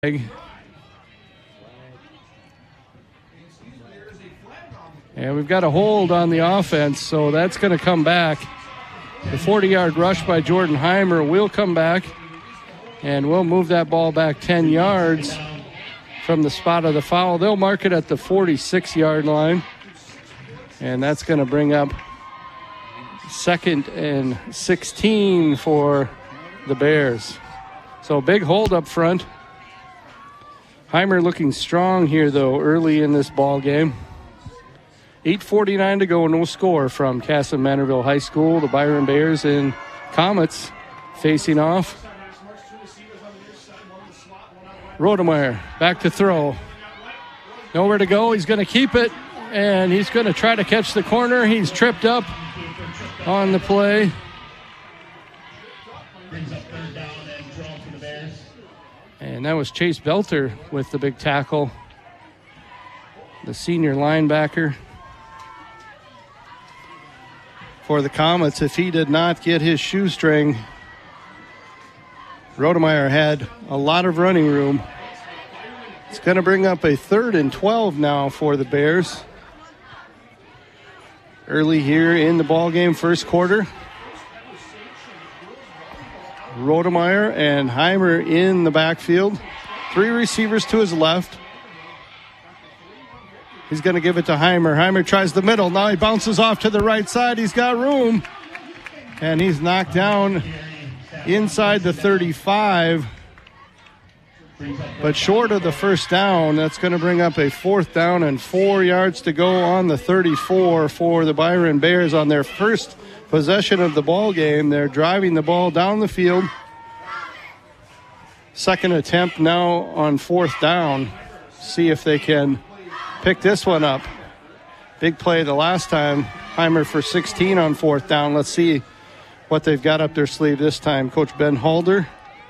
And we've got a hold on the offense, so that's going to come back. The 40-yard rush by Jordan Heimer will come back, and we'll move that ball back 10 yards from the spot of the foul. They'll mark it at the 46-yard line, and that's going to bring up 2nd and 16 for the Bears. So big hold up front. Heimer looking strong here, though, early in this ball game. 8:49 to go, no score from Kasson-Mantorville High School. The Byron Bears and Comets facing off. Rodemeyer back to throw. Nowhere to go. He's going to keep it, and he's going to try to catch the corner. He's tripped up on the play. And that was Chase Belter with the big tackle, the senior linebacker for the Comets. If he did not get his shoestring, Rodemeyer had a lot of running room. It's going to bring up a 3rd and 12 now for the Bears. Early here in the ball game, first quarter. Rodemeyer and Heimer in the backfield. 3 receivers to his left. He's going to give it to Heimer. Heimer tries the middle. Now he bounces off to the right side. He's got room. And he's knocked down inside the 35. But short of the first down. That's going to bring up a 4th down and 4 yards to go on the 34 for the Byron Bears on their first possession of the ball game. They're driving the ball down the field. Second attempt now on 4th down. See if they can pick this one up. Big play the last time. Heimer for 16 on 4th down. Let's see what they've got up their sleeve this time. Coach Ben Halder.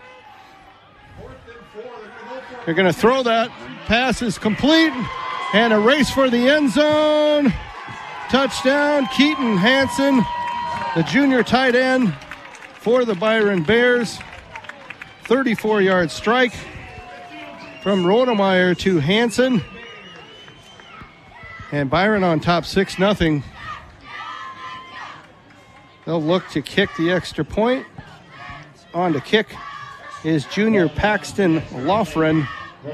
They're going to throw that. Pass is complete. And a race for the end zone. Touchdown, Keaton Hansen, the junior tight end for the Byron Bears. 34-yard strike from Rodemeyer to Hansen. And Byron on top 6-0. They'll look to kick the extra point. On to kick is junior Paxton Loughran.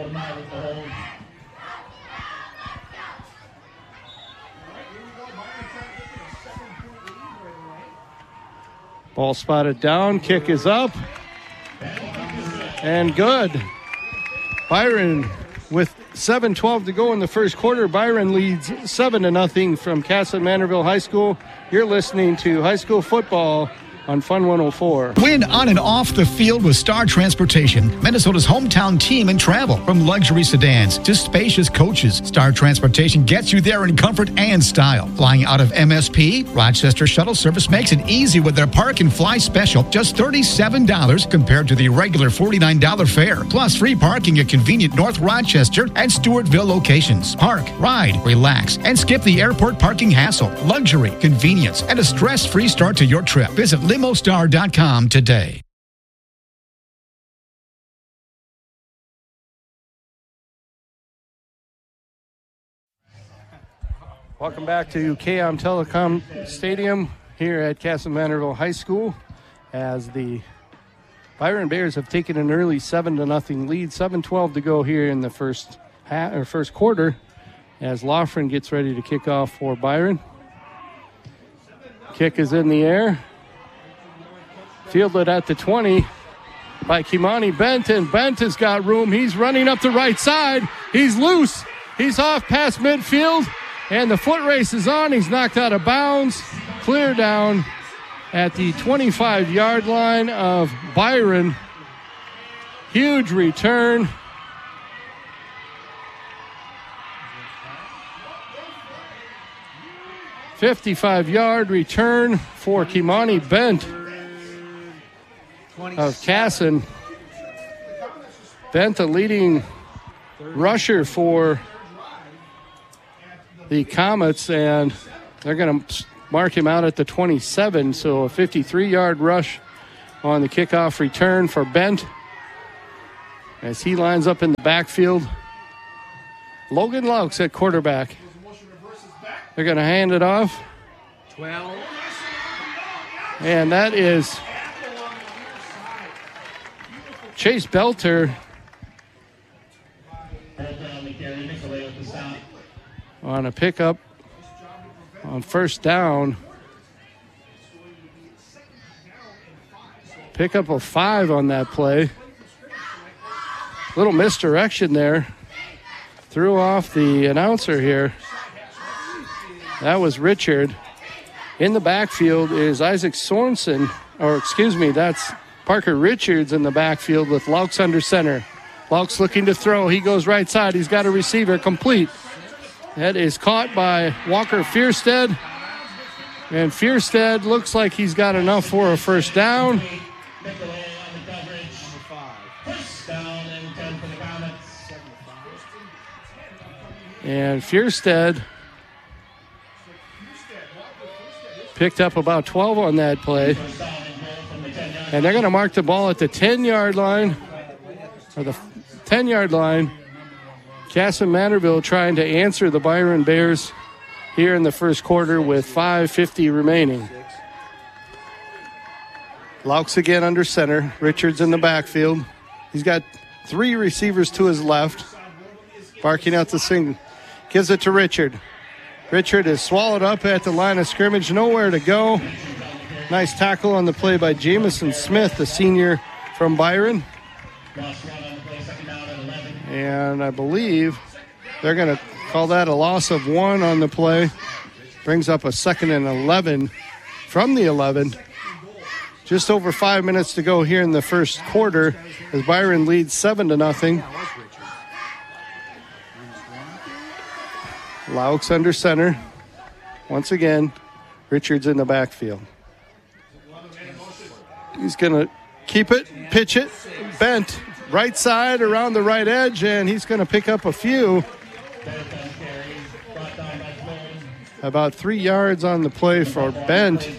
Ball spotted down. Kick is up. And good. Byron with 7:12 to go in the first quarter. Byron leads 7-0 from Kasson-Mantorville High School. You're listening to high school football on Fun 104. Win on and off the field with Star Transportation, Minnesota's hometown team in travel. From luxury sedans to spacious coaches, Star Transportation gets you there in comfort and style. Flying out of MSP, Rochester Shuttle Service makes it easy with their Park and Fly special, just $37 compared to the regular $49 fare. Plus free parking at convenient North Rochester and Stewartville locations. Park, ride, relax, and skip the airport parking hassle. Luxury, convenience, and a stress-free start to your trip. Visit limostar.com today. Welcome back to KM Telecom Stadium here at Kasson-Mantorville High School as the Byron Bears have taken an early 7-0 lead. 7:12 to go here in the first quarter as Loughran gets ready to kick off for Byron. Kick is in the air. Fielded at the 20 by Kimani Bent, and Bent has got room. He's running up the right side. He's loose. He's off past midfield, and the foot race is on. He's knocked out of bounds. Clear down at the 25-yard line of Byron. Huge return. $55-yard return for Kimani Bent of Kasson. Bent, the leading rusher for the Comets, and they're going to mark him out at the 27. So a 53-yard rush on the kickoff return for Bent. as he lines up in the backfield. Logan Laux at quarterback. They're going to hand it off. 12. And that is Chase Belter on a pickup on first down. Pickup of 5 on that play. Little misdirection there. Threw off the announcer here. That was Richard. In the backfield is Isaac Sorensen, that's Parker Richards in the backfield with Laux under center. Laux looking to throw. He goes right side. He's got a receiver complete. That is caught by Walker Fierstead. And Fierstead looks like he's got enough for a first down. And Fierstead picked up about 12 on that play. And they're going to mark the ball at the 10-yard line, or the 10-yard line. Casson Manorville trying to answer the Byron Bears here in the first quarter with 5:50 remaining. Laux again under center. Richards in the backfield. He's got 3 receivers to his left. Barking out the single. Gives it to Richard. Richard is swallowed up at the line of scrimmage. Nowhere to go. Nice tackle on the play by Jamison Smith, the senior from Byron. And I believe they're going to call that a loss of 1 on the play. Brings up a 2nd and 11 from the 11. Just over 5 minutes to go here in the first quarter as Byron leads 7-0. Laux under center. Once again, Richards in the backfield. He's going to keep it, pitch it, bent, right side around the right edge, and he's going to pick up a few. About 3 yards on the play for Bent.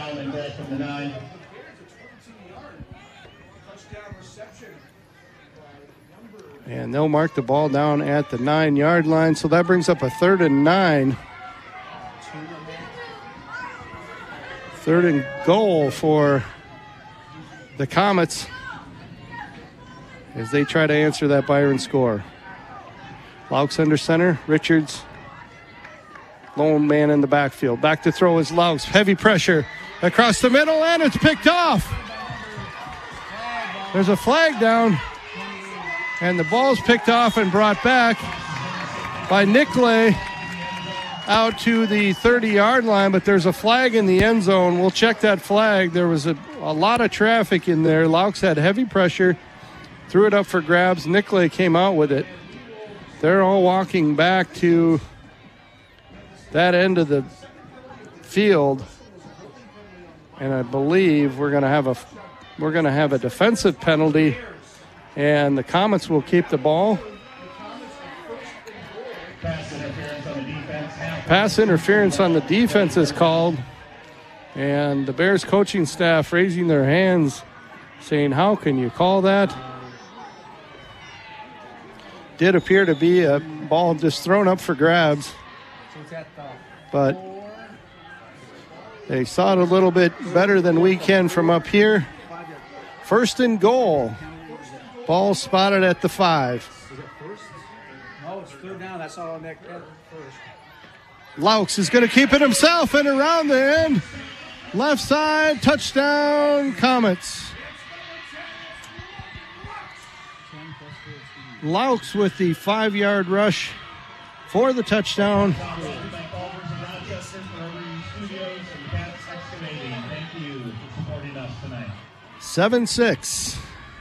And they'll mark the ball down at the 9-yard line. So that brings up a 3rd and 9. 3rd and goal for the Comets as they try to answer that Byron score. Laux under center. Richards, lone man in the backfield. Back to throw is Laux. Heavy pressure across the middle, and it's picked off. There's a flag down. And the ball's picked off and brought back by Nicolay out to the 30-yard line, but there's a flag in the end zone. We'll check that flag. There was a lot of traffic in there. Laux had heavy pressure, threw it up for grabs. Nicolay came out with it. They're all walking back to that end of the field, and I believe we're going to have a defensive penalty. And the Comets will keep the ball. Pass interference on the defense is called. And the Bears coaching staff raising their hands, saying, how can you call that? Did appear to be a ball just thrown up for grabs. But they saw it a little bit better than we can from up here. 1st and goal. Ball spotted at the 5. Is it first? No, it's 3rd down. That's all on that first. Laux is going to keep it himself and around the end. Left side, touchdown, Comets. Laux with the 5-yard rush for the touchdown. 7-6.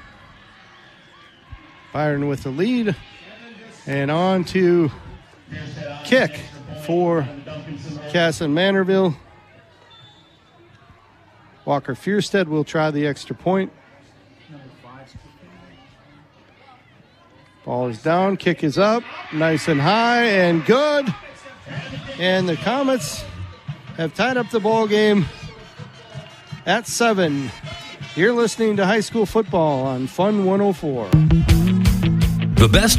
Byron with the lead. And on to kick for Casson Manorville. Walker Fierstead will try the extra point. Ball is down, kick is up, nice and high and good. And the Comets have tied up the ball game at 7. You're listening to high school football on Fun 104. The best